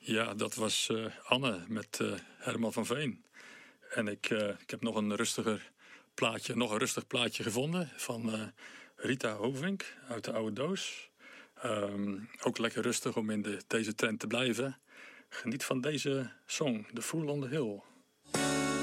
Ja, dat was Anne met Herman van Veen. En ik heb nog een rustig plaatje gevonden van Rita Hovink uit de oude doos. Ook lekker rustig om in deze trend te blijven. Geniet van deze song, The Fool on the Hill.